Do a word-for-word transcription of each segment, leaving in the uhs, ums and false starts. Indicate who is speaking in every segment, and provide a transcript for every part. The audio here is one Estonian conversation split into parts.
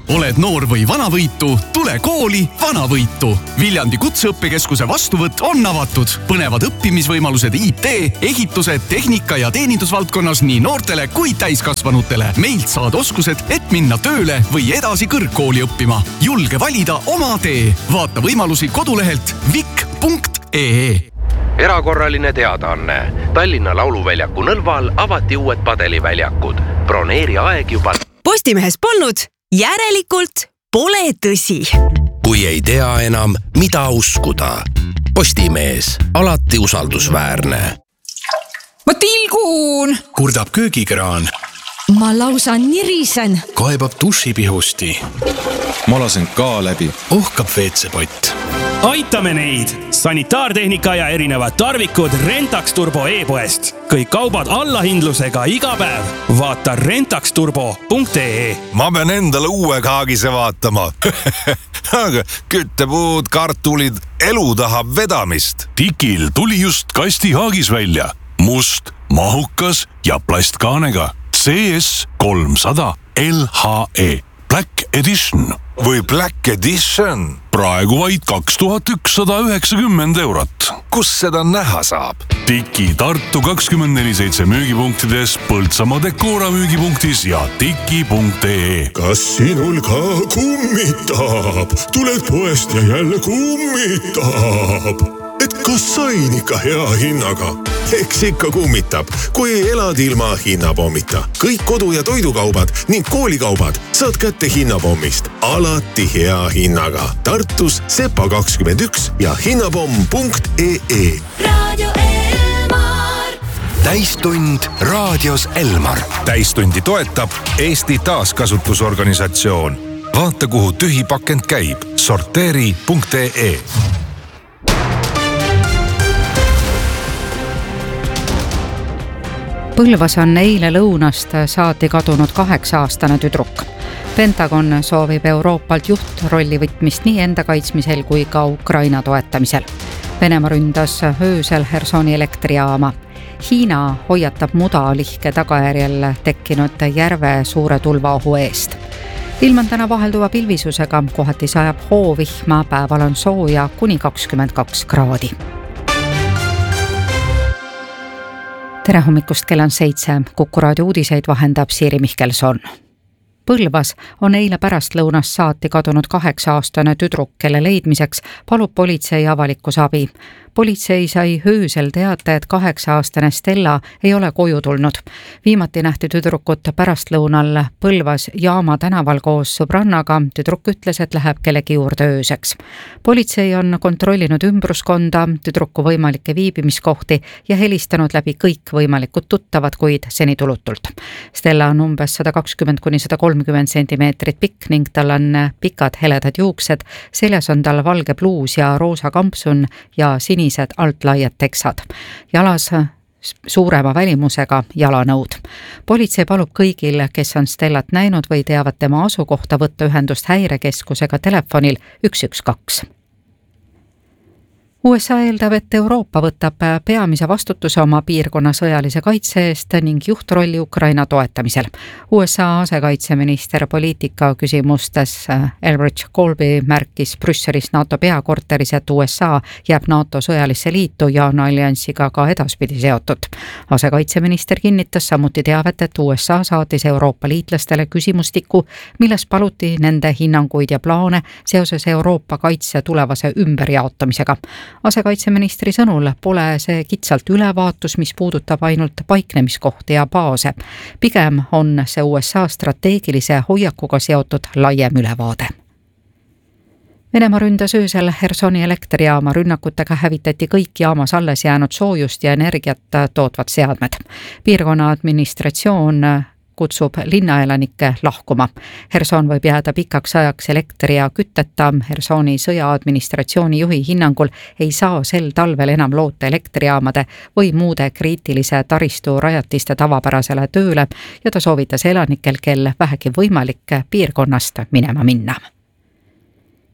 Speaker 1: oled noor või vanavõitu, tule kooli Vanavõitu. Viljandi Kutseõppekeskuse vastuvõtt on avatud. Põnevad õppimisvõimalused I T, ehitused, tehnika ja teenindusvaldkonnas nii noortele kui täiskasvanutele. Meilt saad oskused, et minna tööle või edasi kõrgkooli õppima. Julge valida oma tee. Vaata võimalusi kodulehelt vik punkt ee.
Speaker 2: Erakorraline teadaanne. Tallinna Lauluväljaku nõlval avati uued padeliväljakud. Broneeri aeg juba.
Speaker 3: Postimehes polnud, järelikult pole tõsi.
Speaker 4: Kui ei tea enam, mida uskuda. Postimees, alati usaldusväärne.
Speaker 5: Ma tilgun!
Speaker 6: Kurdab köögikraan.
Speaker 5: Ma lausa nirisen.
Speaker 6: Kaebab dušipihusti. Ma lasen ka läbi. Ohkab veetsepott.
Speaker 7: Aitame neid! Sanitaartehnika ja erinevad tarvikud Rentax Turbo e-poest. Kõik kaubad allahindlusega iga päev. Vaata rentax turbo punkt ee.
Speaker 8: Ma pean endale uue kaagise vaatama. Aga küttepuud, kartulid, elu tahab vedamist.
Speaker 9: Tikil tuli just kasti haagis välja. Must, mahukas ja plastkaanega. C S kolmsada L H E. Black Edition.
Speaker 8: Või Black Edition.
Speaker 9: Praegu vaid kaks tuhat ükssada üheksakümmend eurot.
Speaker 8: Kus seda näha saab?
Speaker 9: Tiki Tartu kakskümmend neli seitse müügipunktides, Põltsamaa Dekora müügipunktis ja tiki punkt ee.
Speaker 10: Kas sinul ka kummitab? Tuled poest ja jälle kummitab. Et kas sain ikka hea hinnaga? Eks ikka kummitab, kui elad ilma hinnapommita. Kõik kodu- ja toidukaubad ning koolikaubad saad kätte hinnapommist. Alati hea hinnaga. Tartus Sepa kakskümmend üks ja hinnapomm punkt ee.
Speaker 11: Radio Elmar.
Speaker 4: Täistund raadios Elmar.
Speaker 8: Täistundi toetab Eesti taaskasutusorganisatsioon. Vaata, kuhu tühi pakend käib. sorteeri punkt ee.
Speaker 12: Põlvas on eile lõunast saati kadunud kaheksa-aastane tüdruk. Pentagon soovib Euroopalt juhtrolli võtmist nii enda kaitsmisel kui ka Ukraina toetamisel. Venemaa ründas öösel Hersoni elektrijaama. Hiina hoiatab mudalihke tagajärjel tekkinud järve suure tulvaohu eest. Ilm on täna vahelduva pilvisusega, kohati sajab hoovihma, päeval on sooja kuni kakskümmend kaks kraadi. Tere hommikust, kell on seitse. Kuku raadio uudiseid vahendab Siiri Mihkelson. Põlvas on eile pärast lõunast saati kadunud kaheksa-aastane tüdruk, kelle leidmiseks palub politsei avalikus abi. Politsei sai öösel teada, et kaheksa-aastane Stella ei ole koju tulnud. Viimati nähti tüdrukut pärastlõunal Põlvas Jaama tänaval koos sõbrannaga. Tüdruk ütles, et läheb kellegi juurde ööseks. Politsei on kontrollinud ümbruskonda, tüdruku võimalikke viibimiskohti ja helistanud läbi kõik võimalikud tuttavad, kuid seni tulutult. Stella on umbes sada kakskümmend kuni sada kolmkümmend sentimeetrit pikk ning tal on pikad heledad juuksed, seljas on tal valge pluus ja roosa kampsun ja sini alt laiad teksad. Jalas suurema välimusega jalanõud. Politsei palub kõigil, kes on Stellat näinud või teavad tema asukohta, võtta ühendust häirekeskusega telefonil üks üks kaks. U S A eeldab, et Euroopa võtab peamise vastutuse oma piirkonna sõjalise kaitse eest ning juhtrolli Ukraina toetamisel. U S A asekaitseminister poliitika küsimustes Elbridge Colby märkis Brüsselis NATO peakorteris, et U S A jääb NATO sõjalisse liitu ja on alliansiga ka edaspidi seotud. Asekaitseminister kinnitas samuti teavet, et U S A saatis Euroopa liitlastele küsimustiku, milles paluti nende hinnanguid ja plaane seoses Euroopa kaitse tulevase ümberjaotamisega. Asekaitseministri sõnul pole see kitsalt ülevaatus, mis puudutab ainult paiknemiskohti ja baase. Pigem on see U S A strateegilise hoiakuga seotud laiem ülevaade. Venemaa ründas öösel Hersoni elektrijaama. Rünnakutega hävitati kõik jaamas alles jäänud soojust ja energiat tootvad seadmed. Piirkonna administratsioon kutsub linnaelanikke lahkuma. Herson võib jääda pikaks ajaks elektri ja kütteta. Hersoni sõjaadministratsiooni juhi hinnangul ei saa sel talvel enam loota elektrijaamade või muude kriitilise taristu rajatiste tavapärasele tööle ja ta soovitas elanikel, kel vähegi võimalik piirkonnast minema minna.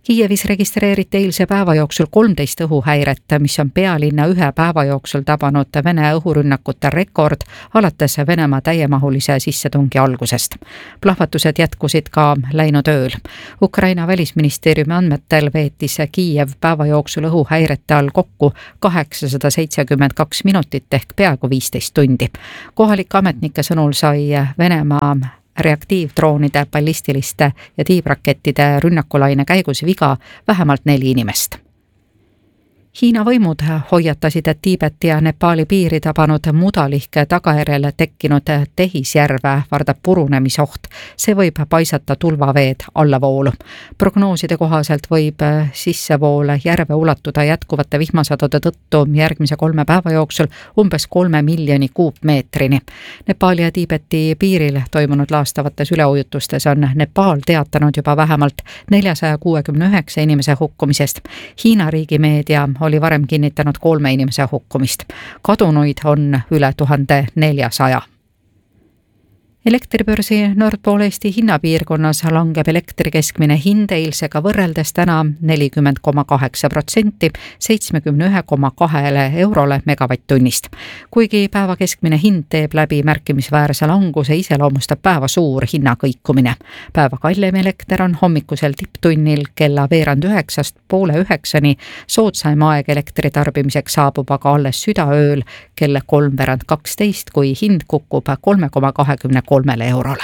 Speaker 12: Kiievis registreeriti eilse päeva jooksul kolmteist õhuhäiret, mis on pealinna ühe päeva jooksul tabanud Vene õhurünnakute rekord alates Venemaa täiemahulise sissetungi algusest. Plahvatused jätkusid ka läinud ööl. Ukraina välisministeeriumi andmetel veetis Kiiev päeva jooksul õhuhäirete all kokku kaheksasada seitsekümmend kaks minutit ehk peaaegu viisteist tundi. Kohalike ametnike sõnul sai Venemaa reaktiivdroonide, ballistiliste ja tiibrakettide rünnakulaine käigus viga vähemalt neli inimest. Hiina võimud hoiatasid, et Tiibeti ja Nepaali piiri tabanud mudalihke tagajärjel tekkinud tehisjärve vardab purunemisoht. See võib paisata tulvaveed allavoolu. Prognooside kohaselt võib sissevool järve ulatuda jätkuvate vihmasadude tõttu järgmise kolme päeva jooksul umbes kolme miljoni kuupmeetrini. Nepaali ja Tiibeti piiril toimunud laastavates üleujutustes on Nepaal teatanud juba vähemalt neljasada kuuekümne üheksa inimese hukkumisest. Hiina riigimeedia oli varem kinnitanud kolme inimese hukkumist. Kadunuid on üle tuhande neljasaja. Elektribörsi Nord Pool Eesti hinnapiirkonnas langeb elektri keskmine hind eilsega võrreldes täna nelikümmend koma kaheksa protsenti seitsmekümne ühe koma kahele eurole megavatt-tunnist. Kuigi päeva keskmine hind teeb läbi märkimisväärse languse, iseloomustab päeva suur hinnakõikumine. Päeva kallim elekter on hommikusel tipptunnil kella veerand üheksast poole üheksani, soodsaim aeg elektri tarbimiseks saabub aga alles südaööl kella kolmveerand kaksteist, kui hind kukub kolme koma kahekümne kolmele eurole.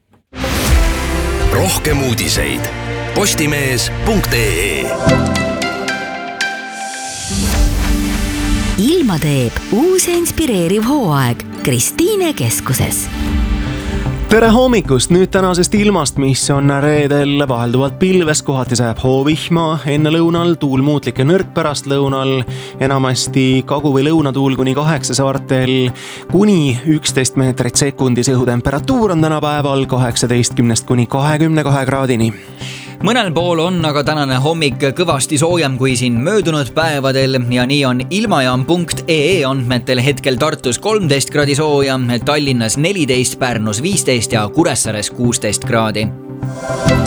Speaker 4: Rohkem uudiseid postimees punkt ee.
Speaker 3: Ilma teeb uus ja inspireeriv hooaeg Kristiine keskuses.
Speaker 13: Tere hommikust! Nüüd tänasest ilmast, mis on reedel vahelduvalt pilves, kohati sajab hoovihma, enne lõunal tuul muutlik ja nõrk pärast lõunal, enamasti kagu- või lõunatuul kuni kaheksa saartel, kuni üksteist meetrit sekundis. Õhutemperatuur on tänapäeval kaheksateistkümnest kuni kahekümne kahe kraadini.
Speaker 14: Mõnel pool on aga tänane hommik kõvasti soojem kui siin möödunud päevadel ja nii on ilmajaam punkt ee andmetel hetkel Tartus kolmteist kraadi sooja, Tallinnas neliteist, Pärnus viisteist ja Kuressaares kuusteist kraadi.